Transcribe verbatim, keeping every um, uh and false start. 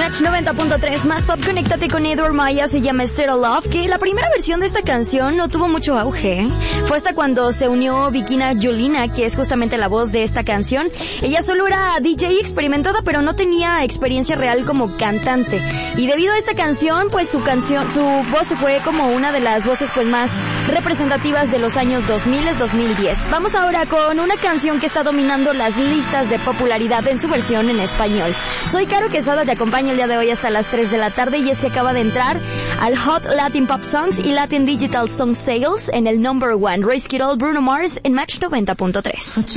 Match noventa punto tres, más pop, conéctate con Edward Maya, se llama Zero Love, que la primera versión de esta canción no tuvo mucho auge. Fue hasta cuando se unió Vikina Yolina, que es justamente la voz de esta canción. Ella solo era D J experimentada, pero no tenía experiencia real como cantante. Y debido a esta canción, pues su canción, su voz se fue como una de las voces pues más representativas de los años dos mil, dos mil diez. Vamos ahora con una canción que está dominando las listas de popularidad en su versión en español. Soy Caro Quesada, te acompaño el día de hoy hasta las tres de la tarde y es que acaba de entrar al Hot Latin Pop Songs y Latin Digital Song Sales en el Number One. Risk It All, Bruno Mars en Match noventa punto tres.